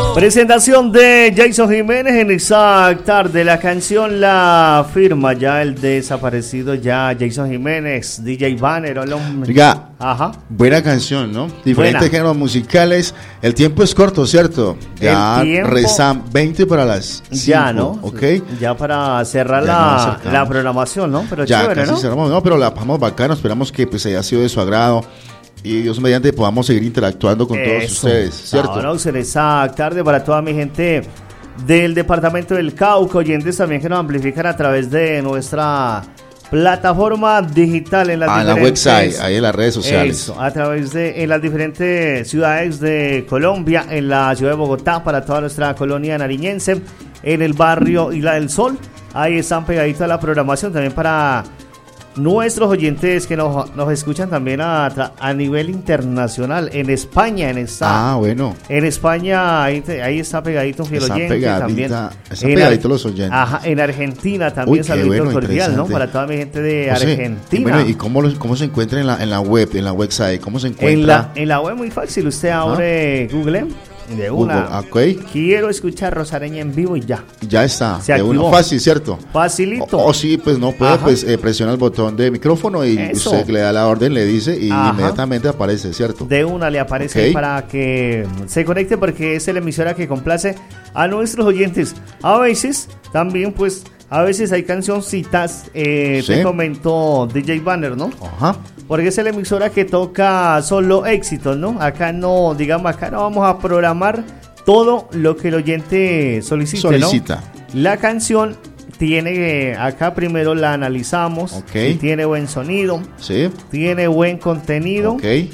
Presentación de Jason Jiménez en Exact Tarde. La canción la firma ya el desaparecido ya Jason Jiménez, DJ Banner. Oiga, ajá, buena canción, ¿no? Diferentes géneros musicales. El tiempo es corto, ¿cierto? Ya rezan 20 para las 5. Ya, ¿no? ¿Ok? Ya para cerrar la programación, ¿no? Pero ya chévere, casi ¿no? cerramos, no, pero la pasamos bacano. Esperamos que pues haya sido de su agrado. Y Dios mediante podamos seguir interactuando con todos ustedes, ¿cierto? No, Exact Tarde para toda mi gente del departamento del Cauca, oyentes también que nos amplifican a través de nuestra plataforma digital en las diferentes, la website, ahí en las redes sociales. Eso, a través de en las diferentes ciudades de Colombia, en la ciudad de Bogotá, para toda nuestra colonia nariñense, en el barrio Isla del Sol. Ahí están pegaditos a la programación también para nuestros oyentes que nos escuchan también a nivel internacional, en España, bueno. En España, ahí está pegadito un fiel oyente también. Están pegaditos los oyentes. Ajá, en Argentina también, saludos cordial, ¿no? Para toda mi gente de Argentina. Bueno, ¿y cómo se encuentra en la web, en la website? ¿Cómo se encuentra? En la web muy fácil, usted abre Google. De una, okay. Quiero escuchar Rosareña en vivo y ya. Ya está, se de activó. Una, fácil, ¿cierto? Facilito. O sí, pues no puede, pues presiona el botón de micrófono y eso. Usted le da la orden, le dice y inmediatamente aparece, ¿cierto? De una le aparece para que se conecte porque es la emisora que complace a nuestros oyentes. A veces también, pues, a veces hay cancioncitas, te comentó DJ Banner, ¿no? Ajá. Porque es la emisora que toca solo éxitos, ¿no? Acá no vamos a programar todo lo que el oyente solicita. ¿No? La canción tiene, acá primero la analizamos, si tiene buen sonido, tiene buen contenido,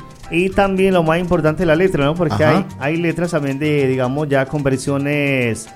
y también lo más importante la letra, ¿no? Porque hay letras también de, digamos, ya conversiones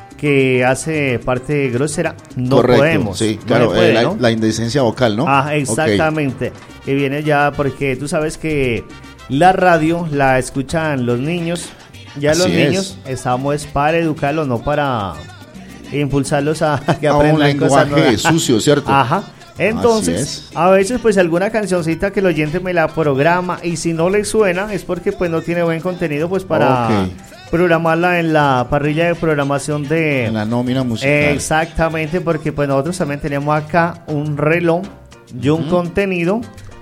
que hace parte grosera, no podemos. Sí, claro, ¿no? La indecencia vocal, ¿no? Exactamente. Que viene ya porque tú sabes que la radio la escuchan los niños. Ya los niños estamos para educarlos, no para impulsarlos a que aprendan cosas nuevas. Un lenguaje sucio, ¿cierto? Ajá. Entonces, a veces pues alguna cancioncita que el oyente me la programa y si no le suena es porque pues no tiene buen contenido pues para programarla en la parrilla de programación de... En la nómina musical. Exactamente, porque pues nosotros también tenemos acá un reloj y un contenido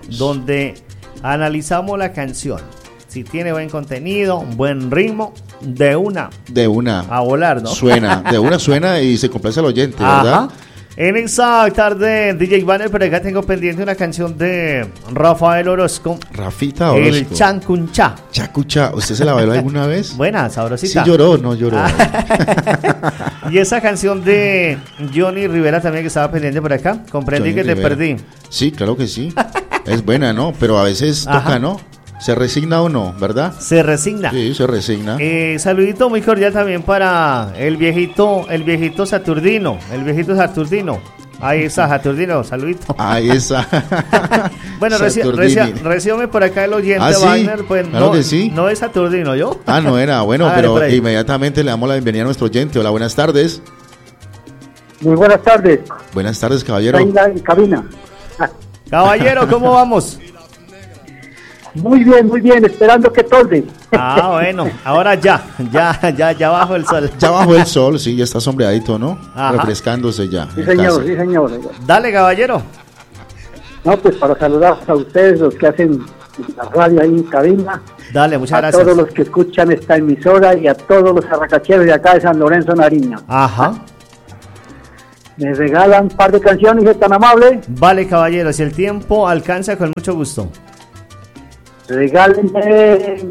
donde analizamos la canción. Si tiene buen contenido, buen ritmo, de una. A volar, ¿no? Suena y se complace al oyente, ¿verdad? En Exact Tarde, DJ Banner, pero acá tengo pendiente una canción de Rafael Orozco. Rafita Orozco. El Chancunchá. Chacucha, ¿usted se la bailó alguna vez? Buena, sabrosita. Sí lloró, no lloró. Y esa canción de Johnny Rivera también que estaba pendiente por acá. Comprendí Johnny que Rivera. Te perdí. Sí, claro que sí. Es buena, ¿no? Pero a veces toca, ¿no? ¿Se resigna o no, verdad? Se resigna. Sí, se resigna. Saludito muy cordial también para el viejito Saturnino. Ahí está, Saturnino, saludito. Ahí está. Bueno, recíbame por acá el oyente Wagner, pues claro que sí. No es Saturnino, ¿yo? No era, bueno, pero inmediatamente le damos la bienvenida a nuestro oyente. Hola, buenas tardes. Muy buenas tardes. Buenas tardes, caballero. En cabina. Caballero, ¿cómo vamos? Muy bien, esperando que tolde. Bueno, ahora ya bajo el sol. Ya bajo el sol, sí, ya está sombreadito, ¿no? Refrescándose ya. Sí, señor. Dale, caballero. No, pues para saludar a ustedes, los que hacen la radio ahí en cabina. Dale, muchas gracias. A todos los que escuchan esta emisora y a todos los arracacheros de acá de San Lorenzo, Nariño. ¿Me regalan un par de canciones, es tan amable? Vale, caballero, si el tiempo alcanza, con mucho gusto. Regálenme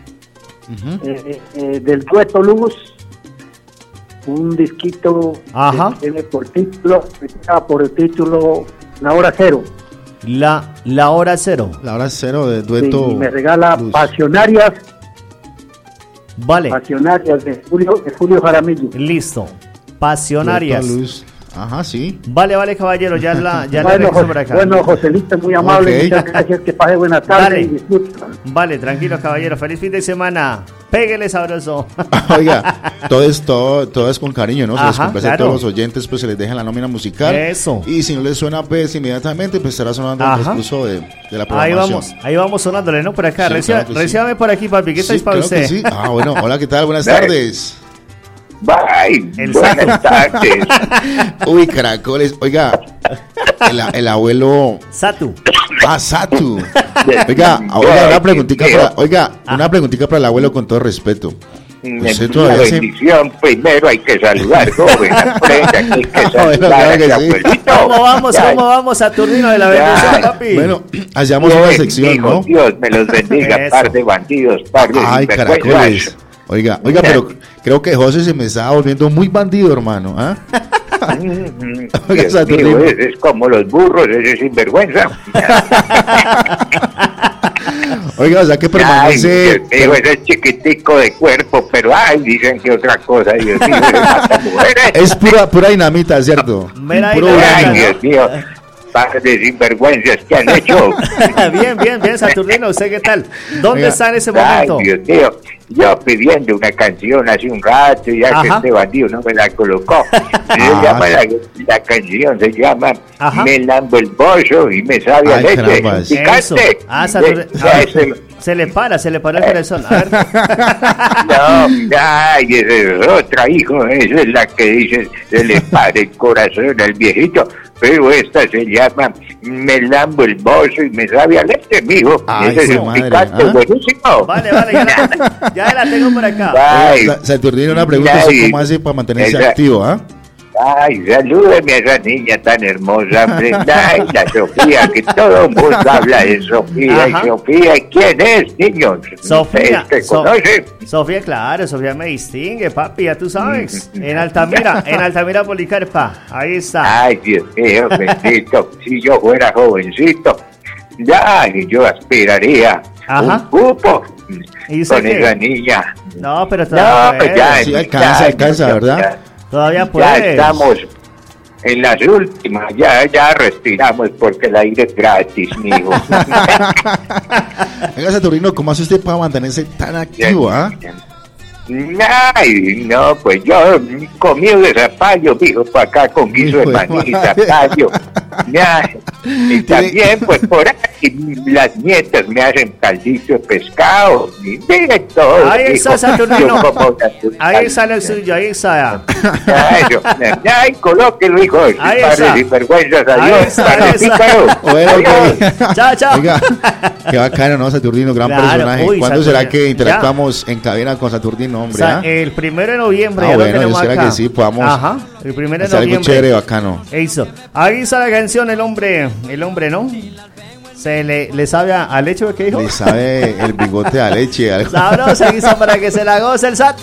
del dueto Luz un disquito que tiene por el título La Hora Cero. La Hora Cero. La Hora Cero de dueto. Sí, me regala Luz. Pasionarias. Vale. Pasionarias de Julio Jaramillo. Listo. Pasionarias. Dueto Luz. Sí. Vale, caballero, ya la por acá. Bueno, Joselito, muy amable, muchas gracias, que pase buena tarde y disfruta. Vale, tranquilo, caballero, feliz fin de semana. Péguele sabroso. Oiga, todo es con cariño, ¿no? Se les complace a todos los oyentes, pues se les deja la nómina musical. Eso. Y si no les suena, pues inmediatamente pues estará sonando el transcurso de la programación. Ahí vamos sonándole, ¿no? Por acá, recíbame por aquí, papi, ¿qué estáis para usted? Sí. Bueno, hola, ¿qué tal? Buenas tardes. Bye, buenas tardes. Uy, caracoles. Oiga, el abuelo... Satu. Satu. Oiga, una preguntita para el abuelo con todo respeto. Una bendición, primero hay que saludar, joven, aprenda que hay que saludar al abuelito. ¿Cómo vamos, Saturnino de la bendición, papi? Bueno, hallamos una sección, ¿no? Dios me los bendiga, par de bandidos, par de caracoles. Oiga, pero creo que José se me estaba volviendo muy bandido, hermano, ¿ah? Es como los burros, ese sinvergüenza. Oiga, o sea que permanece... ese chiquitico de cuerpo, pero dicen que otra cosa, Dios mío, es pura dinamita, ¿cierto? Dios mío, par de sinvergüenzas que han hecho. Bien, Saturnino, ¿usted qué tal? ¿Dónde está en ese momento? Dios mío, yo pidiendo una canción hace un rato, ya que este bandido no me la colocó. La canción se llama Me lambo el bollo y me sabe a leche. Picante. Se le para el corazón. A ver. Esa es otra, hijo. Esa es la que dice se le para el corazón al viejito. Pero esta se llama Me lambo el bollo y me sabe a leche, mijo. Ese es un picante buenísimo. Vale, ya la tengo por acá. Saturnino, una pregunta, ¿cómo hace para mantenerse activo, Salúdeme a esa niña tan hermosa, la Sofía, que todo el mundo habla de Sofía. Y Sofía, ¿quién es, niños? Sofía. ¿Te conoce? Sofía, claro, Sofía me distingue, papi, ya tú sabes. En Altamira Policarpa, ahí está. Ay, Dios mío, bendito, si yo fuera jovencito, yo aspiraría un cupo con esa niña. No, pero todavía sí alcanza, ¿verdad? Todavía puedes. Ya estamos en las últimas, ya respiramos porque el aire es gratis, mijo. Venga, Saturnino, ¿cómo hace usted para mantenerse tan activo, No, pues yo comí de zapallo, mijo, para acá con guiso de maní y zapallo. Y también, pues por ahí las nietas me hacen caldito de pescado. Y miren todo. Ahí está, Saturnino. Ahí está lo suyo, ahí está. Ay, colóquelo, hijo. Ahí está. Sinvergüenzas, adiós. Bueno, chao. Oiga, qué bacano, ¿no, Saturnino? Gran personaje. ¿Cuándo será que interactuamos en cabina con Saturnino, hombre? El 1 de noviembre. Bueno, yo espero que sí, podamos. El 1 de noviembre. Algo chévere, bacano. Eso. Ahí está la canción, el hombre, ¿no? Se le sabe a leche, ¿qué dijo? Le sabe el bigote a leche. Sabrosa, para que se la goce el Sato.